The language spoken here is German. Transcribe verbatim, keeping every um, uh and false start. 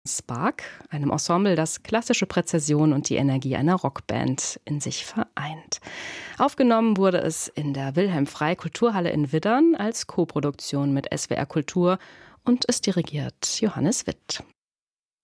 Spark, einem Ensemble, das klassische Präzision und die Energie einer Rockband in sich vereint. Aufgenommen wurde es in der Wilhelm Frey Kulturhalle in Widdern als Koproduktion mit S W R Kultur und es dirigiert Johannes Witt.